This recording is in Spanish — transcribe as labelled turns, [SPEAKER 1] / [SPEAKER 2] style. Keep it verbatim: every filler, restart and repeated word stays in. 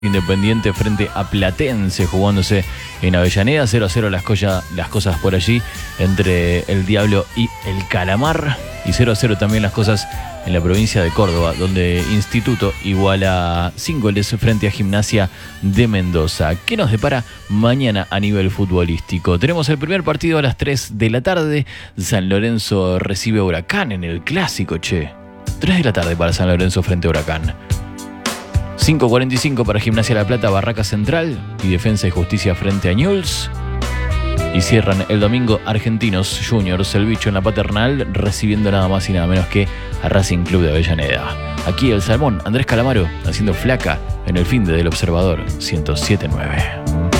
[SPEAKER 1] Independiente frente a Platense jugándose en Avellaneda. cero a cero las, cosa, las cosas por allí entre el Diablo y el Calamar. Y cero a cero también las cosas en la provincia de Córdoba, donde Instituto iguala cinco goles frente a Gimnasia de Mendoza. ¿Qué nos depara mañana a nivel futbolístico? Tenemos el primer partido a las tres de la tarde. San Lorenzo recibe a Huracán en el clásico, che. tres de la tarde para San Lorenzo frente a Huracán. cinco cuarenta y cinco para Gimnasia La Plata, Barraca Central y Defensa y Justicia frente a Newell's. Y cierran el domingo Argentinos Juniors, el bicho en la Paternal, recibiendo nada más y nada menos que a Racing Club de Avellaneda. Aquí el Salmón, Andrés Calamaro, haciendo flaca en el fin de del Observador ciento siete punto nueve.